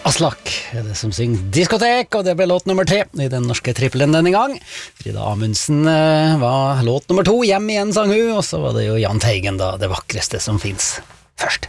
Aslak er det som synger diskotek, og det ble låt nummer 3 i den norske trippelen denne gang. Frida Amundsen var låt nummer 2, Hjem igjen sang hun, og så var det jo Jahn Teigen da, Det vakreste som finnes, først.